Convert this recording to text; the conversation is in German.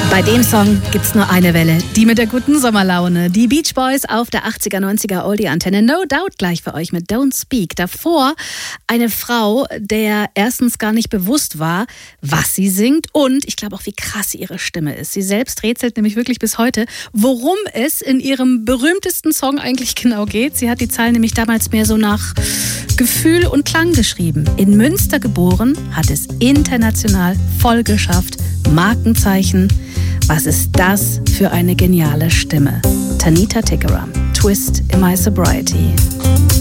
Bei dem Song gibt's nur eine Welle, die mit der guten Sommerlaune. Die Beach Boys auf der 80er, 90er Oldie-Antenne. No Doubt gleich für euch mit Don't Speak. Davor eine Frau, der erstens gar nicht bewusst war, was sie singt und ich glaube auch, wie krass ihre Stimme ist. Sie selbst rätselt nämlich wirklich bis heute, worum es in ihrem berühmtesten Song eigentlich genau geht. Sie hat die Zeilen nämlich damals mehr so nach Gefühl und Klang geschrieben. In Münster geboren, hat es international voll geschafft. Markenzeichen. Was ist das für eine geniale Stimme? Tanita Tikaram, Twist in My Sobriety.